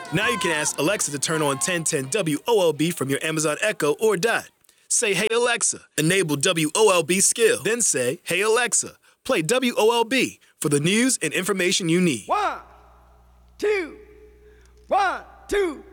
Now you can ask Alexa to turn on 1010 WOLB from your Amazon Echo or Dot. Say, hey Alexa, enable WOLB skill. Then say, hey Alexa, play WOLB for the news and information you need. 1, 2, 1, 2.